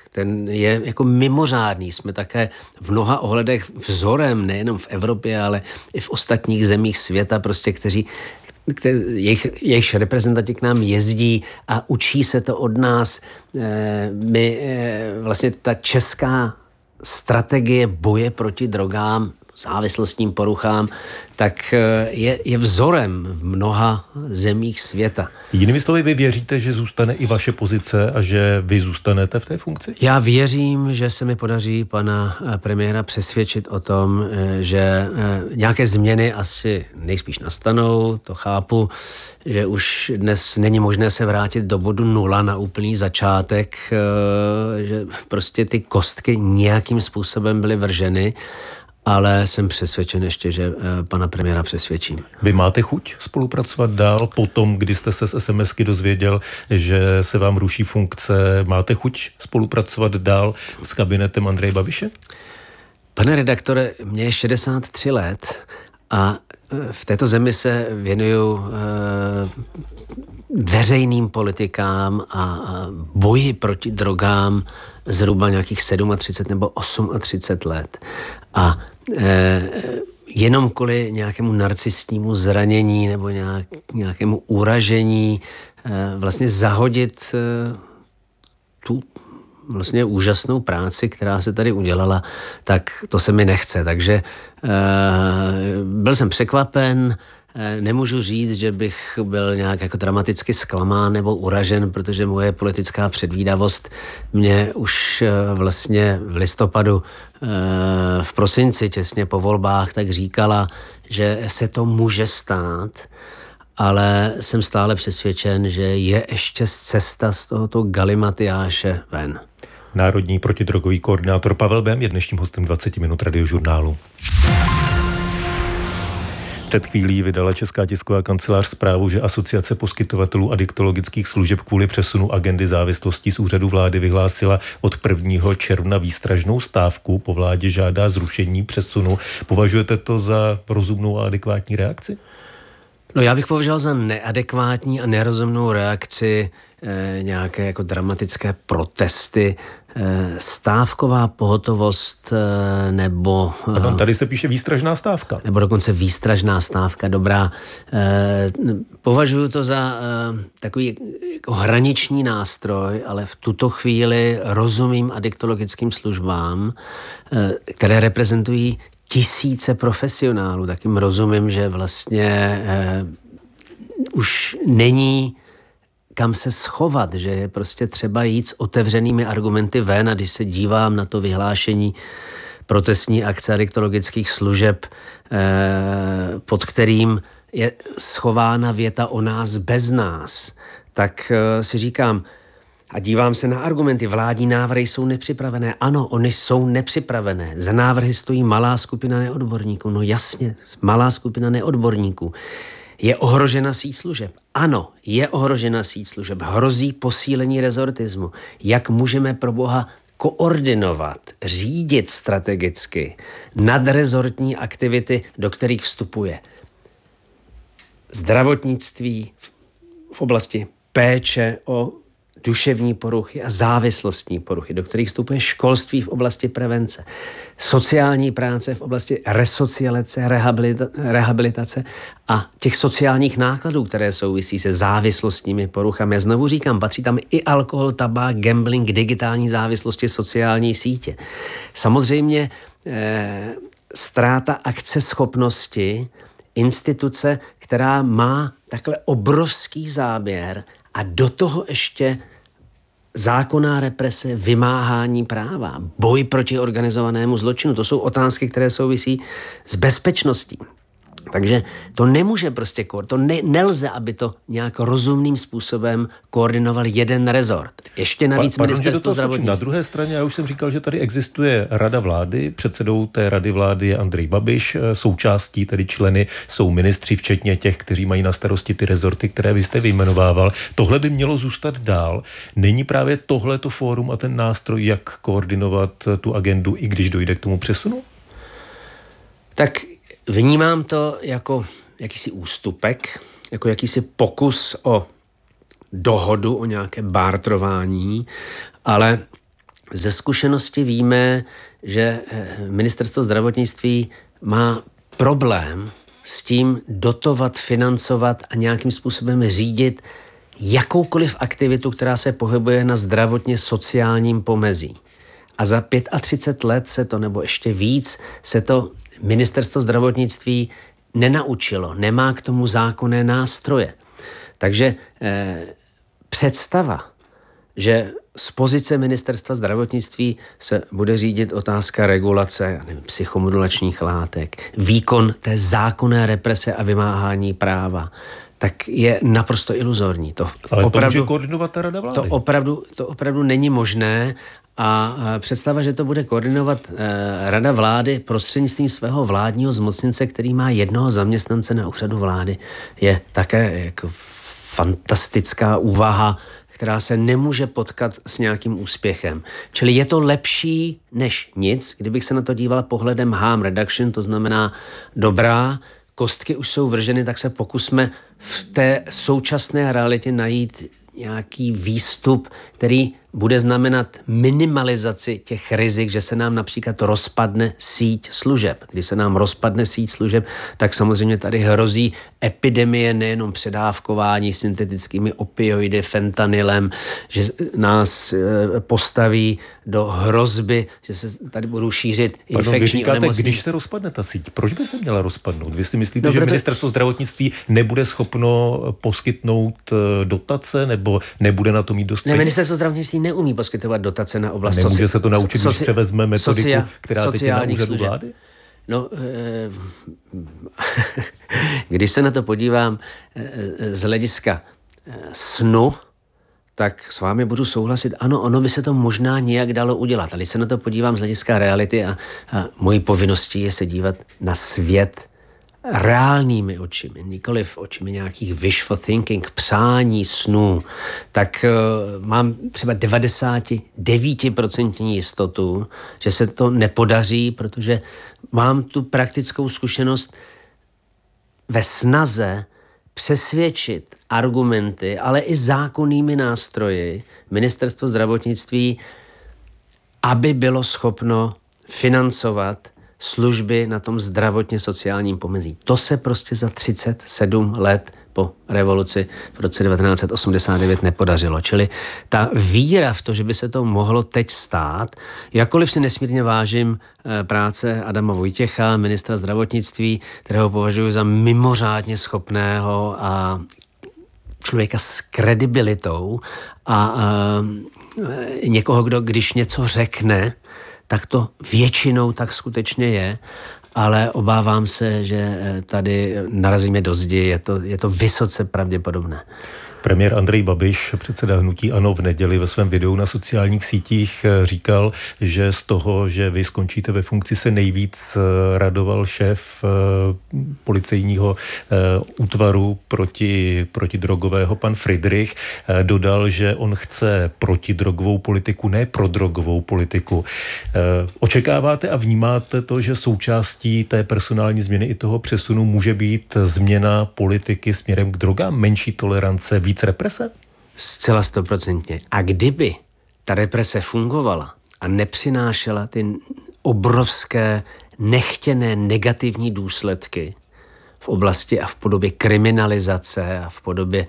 ten je jako mimořádný. Jsme také v mnoha ohledech vzorem, nejenom v Evropě, ale i v ostatních zemích světa, prostě jejichž reprezentanti k nám jezdí a učí se to od nás. Vlastně ta česká strategie boje proti drogám, závislostním poruchám, tak je vzorem v mnoha zemích světa. Jinými slovy, vy věříte, že zůstane i vaše pozice a že vy zůstanete v té funkci? Já věřím, že se mi podaří pana premiéra přesvědčit o tom, že nějaké změny asi nejspíš nastanou, to chápu, že už dnes není možné se vrátit do bodu nula na úplný začátek, že prostě ty kostky nějakým způsobem byly vrženy, ale jsem přesvědčen ještě, že pana premiéra přesvědčím. Vy máte chuť spolupracovat dál po tom, kdy jste se z SMSky dozvěděl, že se vám ruší funkce? Máte chuť spolupracovat dál s kabinetem Andreje Babiše? Pane redaktore, mně je 63 let a v této zemi se věnuju veřejným politikám a boji proti drogám zhruba nějakých 37 nebo 38 let. A jenom kvůli nějakému narcistnímu zranění nebo nějakému uražení vlastně zahodit tu vlastně úžasnou práci, která se tady udělala, tak to se mi nechce. Takže byl jsem překvapen, nemůžu říct, že bych byl nějak jako dramaticky zklamán nebo uražen, protože moje politická předvídavost mě už vlastně v listopadu, v prosinci, těsně po volbách, tak říkala, že se to může stát, ale jsem stále přesvědčen, že je ještě cesta z tohoto galimatiáše ven. Národní protidrogový koordinátor Pavel Bém je dnešním hostem 20 minut Radiožurnálu. Před chvílí vydala Česká tisková kancelář zprávu, že Asociace poskytovatelů adiktologických služeb kvůli přesunu agendy závislostí z úřadu vlády vyhlásila od 1. června výstražnou stávku. Po vládě žádá zrušení přesunu. Považujete to za rozumnou a adekvátní reakci? No, já bych považoval za neadekvátní a nerozumnou reakci nějaké jako dramatické protesty, stávková pohotovost nebo... Pardon, tady se píše výstražná stávka. Nebo dokonce výstražná stávka, dobrá. Považuji to za takový jako hraniční nástroj, ale v tuto chvíli rozumím adiktologickým službám, které reprezentují tisíce profesionálů, tak jim rozumím, že vlastně už není kam se schovat, že je prostě třeba jít s otevřenými argumenty ven, a když se dívám na to vyhlášení protestní akce adiktologických služeb, pod kterým je schována věta o nás bez nás, tak si říkám, a dívám se na argumenty, vládní návrhy jsou nepřipravené. Ano, oni jsou nepřipravené. Za návrhy stojí malá skupina neodborníků. No jasně, malá skupina neodborníků. Je ohrožena síť služeb. Ano, je ohrožena síť služeb. Hrozí posílení rezortismu. Jak můžeme pro Boha koordinovat, řídit strategicky nadrezortní aktivity, do kterých vstupuje zdravotnictví v oblasti péče o duševní poruchy a závislostní poruchy, do kterých vstupuje školství v oblasti prevence, sociální práce v oblasti resocializace, rehabilitace a těch sociálních nákladů, které souvisí se závislostními poruchami. Já znovu říkám, patří tam i alkohol, tabák, gambling, digitální závislosti, sociální sítě. Samozřejmě ztráta akceschopnosti instituce, která má takhle obrovský záběr a do toho ještě zákonná represe, vymáhání práva, boj proti organizovanému zločinu. To jsou otázky, které souvisí s bezpečností. Takže to nemůže prostě nelze, aby to nějak rozumným způsobem koordinoval jeden rezort. Ještě navíc ministerstvo zdravotnictví. Na druhé straně, já už jsem říkal, že tady existuje Rada vlády, předsedou té Rady vlády je Andrej Babiš, součástí tedy členy jsou ministři, včetně těch, kteří mají na starosti ty rezorty, které vy jste vyjmenovával. Tohle by mělo zůstat dál. Není právě tohleto fórum a ten nástroj, jak koordinovat tu agendu, i když dojde k tomu přesunu? Tak vnímám to jako jakýsi ústupek, jako jakýsi pokus o dohodu, o nějaké bártrování, ale ze zkušenosti víme, že ministerstvo zdravotnictví má problém s tím dotovat, financovat a nějakým způsobem řídit jakoukoliv aktivitu, která se pohybuje na zdravotně sociálním pomezí. A za 35 let se to, nebo ještě víc, se to ministerstvo zdravotnictví nenaučilo. Nemá k tomu zákonné nástroje. Takže představa, že z pozice ministerstva zdravotnictví se bude řídit otázka regulace psychomodulačních látek, výkon té zákonné represe a vymáhání práva, tak je naprosto iluzorní. Ale opravdu, to může koordinovat ta Rada vlády. To opravdu není možné a představa, že to bude koordinovat Rada vlády prostřednictvím svého vládního zmocněnce, který má jednoho zaměstnance na úřadu vlády, je také jako fantastická úvaha, která se nemůže potkat s nějakým úspěchem. Čili je to lepší než nic, kdybych se na to díval pohledem harm reduction, to znamená dobrá, kostky už jsou vrženy, tak se pokusme v té současné realitě najít nějaký výstup, který bude znamenat minimalizaci těch rizik, že se nám například rozpadne síť služeb. Když se nám rozpadne síť služeb, tak samozřejmě tady hrozí epidemie nejenom předávkování syntetickými opioidy, fentanylem, že nás postaví do hrozby, že se tady budou šířit infekční onemocnění. Když se rozpadne ta síť, proč by se měla rozpadnout? Vy si myslíte, že ministerstvo zdravotnictví nebude schopno poskytnout dotace, nebo nebude na to mít dost? Ne, ministerstvo zdravotnictví neumí poskytovat dotace na oblast Nemůže se to naučit, když převezme metodiku, která teď je na úřadu vlády? No, když se na to podívám z hlediska snu, tak s vámi budu souhlasit. Ano, ono by se to možná nějak dalo udělat. Ale když se na to podívám z hlediska reality a mojí povinností je se dívat na svět reálnými očimi, nikoliv očimi nějakých wishful thinking, přání snů, tak mám třeba 99% jistotu, že se to nepodaří, protože mám tu praktickou zkušenost ve snaze přesvědčit argumenty, ale i zákonnými nástroji ministerstvo zdravotnictví, aby bylo schopno financovat služby na tom zdravotně sociálním pomezí. To se prostě za 37 let po revoluci v roce 1989 nepodařilo. Čili ta víra v to, že by se to mohlo teď stát, jakkoliv si nesmírně vážím práce Adama Vojtěcha, ministra zdravotnictví, kterého považuji za mimořádně schopného a člověka s kredibilitou a někoho, kdo když něco řekne, tak to většinou tak skutečně je, ale obávám se, že tady narazíme do zdi, je to vysoce pravděpodobné. Premiér Andrej Babiš, předseda hnutí ANO, v neděli ve svém videu na sociálních sítích říkal, že z toho, že vy skončíte ve funkci, se nejvíc radoval šéf policejního útvaru protidrogového pan Friedrich. Dodal, že on chce protidrogovou politiku, ne prodrogovou politiku. Očekáváte a vnímáte to, že součástí té personální změny i toho přesunu může být změna politiky směrem k drogám, menší tolerance, víc represe? Zcela 100%. A kdyby ta represe fungovala a nepřinášela ty obrovské nechtěné negativní důsledky v oblasti a v podobě kriminalizace a v podobě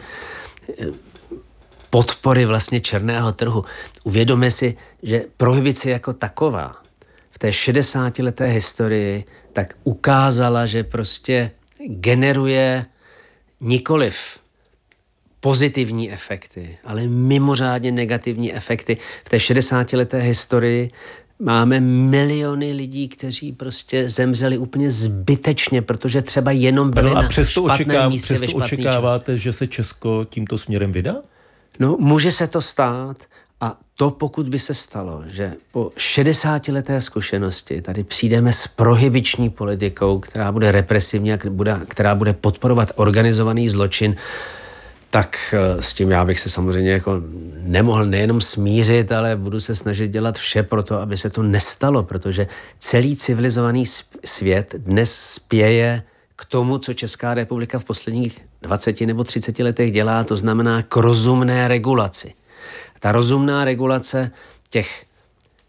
podpory vlastně černého trhu. Uvědomme si, že prohibice jako taková v té 60leté historii tak ukázala, že prostě generuje nikoliv pozitivní efekty, ale mimořádně negativní efekty. V té 60leté historii máme miliony lidí, kteří prostě zemřeli úplně zbytečně, protože třeba jenom byli na špatném místě ve špatný čas. Očekáváte, že se Česko tímto směrem vydá? No, může se to stát a to, pokud by se stalo, že po 60leté zkušenosti tady přijdeme s prohibiční politikou, která bude represivní a která bude podporovat organizovaný zločin, tak s tím já bych se samozřejmě jako nemohl nejenom smířit, ale budu se snažit dělat vše pro to, aby se to nestalo, protože celý civilizovaný svět dnes spěje k tomu, co Česká republika v posledních 20 nebo 30 letech dělá, to znamená k rozumné regulaci. Ta rozumná regulace těch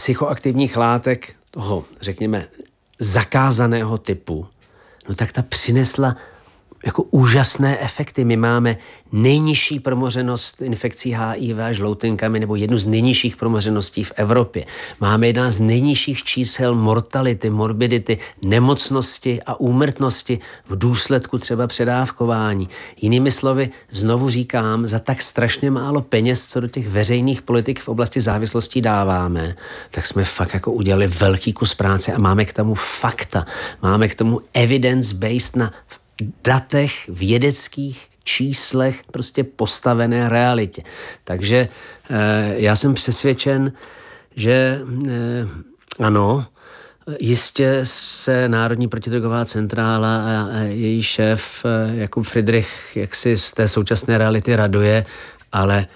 psychoaktivních látek toho, řekněme, zakázaného typu, no tak ta přinesla jako úžasné efekty. My máme nejnižší promořenost infekcí HIV a žloutenkami, nebo jednu z nejnižších promořeností v Evropě. Máme jedna z nejnižších čísel mortality, morbidity, nemocnosti a úmrtnosti v důsledku třeba předávkování. Jinými slovy, znovu říkám, za tak strašně málo peněz, co do těch veřejných politik v oblasti závislostí dáváme, tak jsme fakt jako udělali velký kus práce a máme k tomu fakta. Máme k tomu evidence-based na datech, vědeckých číslech, prostě postavené realitě. Takže já jsem přesvědčen, že ano, jistě se Národní protidrogová centrála a její šéf Jakub Friedrich jaksi z té současné reality raduje, ale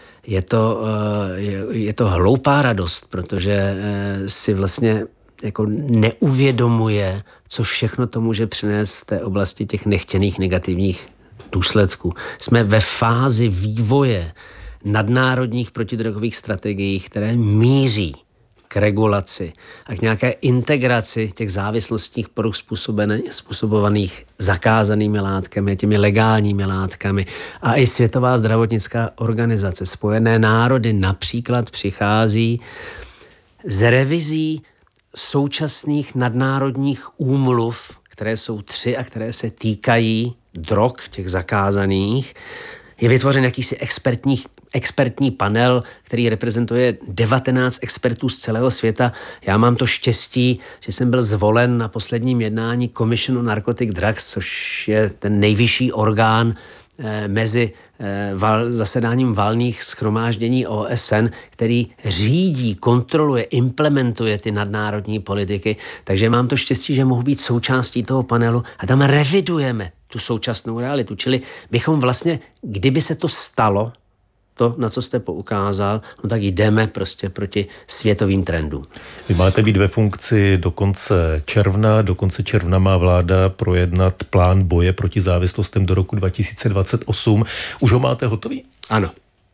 je to hloupá radost, protože si vlastně jako neuvědomuje, co všechno to může přinést v té oblasti těch nechtěných negativních důsledků. Jsme ve fázi vývoje nadnárodních protidrogových strategií, které míří k regulaci a k nějaké integraci těch závislostních poruch způsobovaných zakázanými látkami, těmi legálními látkami. A i Světová zdravotnická organizace, Spojené národy například přichází z revizí současných nadnárodních úmluv, které jsou 3 a které se týkají drog, těch zakázaných. Je vytvořen jakýsi expertní panel, který reprezentuje 19 expertů z celého světa. Já mám to štěstí, že jsem byl zvolen na posledním jednání Commission on Narcotic Drugs, což je ten nejvyšší orgán mezi zasedáním valných shromáždění OSN, který řídí, kontroluje, implementuje ty nadnárodní politiky. Takže mám to štěstí, že mohu být součástí toho panelu a tam revidujeme tu současnou realitu. Čili bychom vlastně, kdyby se to stalo, to, na co jste poukázal, no tak jdeme prostě proti světovým trendům. Vy máte být ve funkci do konce června. Do konce června má vláda projednat plán boje proti závislostem do roku 2028. Už ho máte hotový? Ano.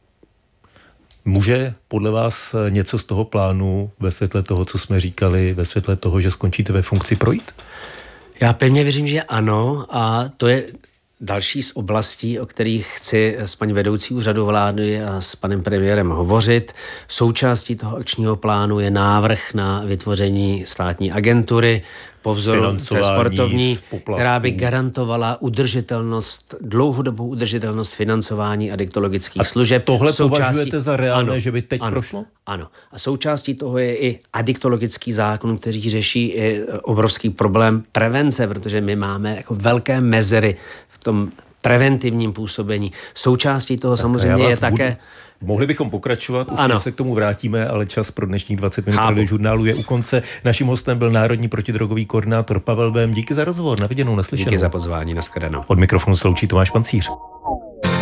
Může podle vás něco z toho plánu ve světle toho, co jsme říkali, ve světle toho, že skončíte ve funkci, projít? Já pevně věřím, že ano, a to je další z oblastí, o kterých chci s paní vedoucí úřadu vlády a s panem premiérem hovořit. Součástí toho akčního plánu je návrh na vytvoření státní agentury po vzoru té sportovní, která by garantovala udržitelnost, dlouhodobou udržitelnost financování adiktologických služeb. Tohle považujete za reálné, ano, že by teď prošlo? Ano. A součástí toho je i adiktologický zákon, který řeší i obrovský problém prevence, protože my máme jako velké mezery v tom preventivním působení. Součástí toho tak samozřejmě je také... Mohli bychom pokračovat, určitě se k tomu vrátíme, ale čas pro dnešních 20 minut Radio Žurnálu je u konce. Naším hostem byl národní protidrogový koordinátor Pavel Bém. Díky za rozhovor, na viděnou, naslyšenou. Díky za pozvání, nashledanou. Od mikrofonu se loučí Tomáš Pancíř.